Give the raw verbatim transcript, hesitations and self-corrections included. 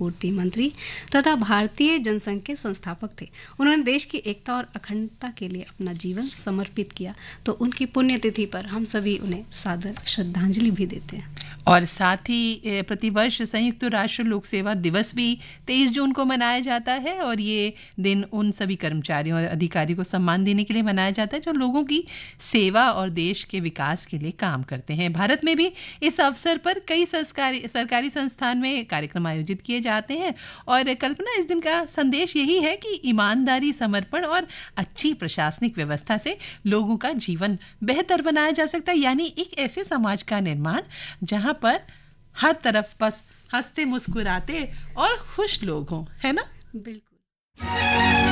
आपूर्ति मंत्री तथा भारतीय जनसंघ के संस्थापक थे। उन्होंने देश की एकता और अखंडता के लिए अपना जीवन समर्पित किया, तो उनकी पुण्यतिथि पर हम सभी उन्हें सादर श्रद्धांजलि भी देते हैं। और साथ ही प्रतिवर्ष संयुक्त राष्ट्र लोक सेवा दिवस भी तेईस जून को मनाया जाता है, और ये दिन उन सभी कर्मचारियों और अधिकारियों को सम्मान देने के लिए मनाया जाता है जो लोगों की सेवा और देश के विकास के लिए काम करते हैं। भारत में भी इस अवसर पर कई सरकारी सरकारी संस्थान में कार्यक्रम आयोजित किए जाते हैं, और कल्पना, इस दिन का संदेश यही है कि ईमानदारी, समर्पण और अच्छी प्रशासनिक व्यवस्था से लोगों का जीवन बेहतर बनाया जा सकता है, यानी एक ऐसे समाज का निर्माण जहां पर हर तरफ बस हंसते मुस्कुराते और खुश लोग हों, है ना? बिल्कुल।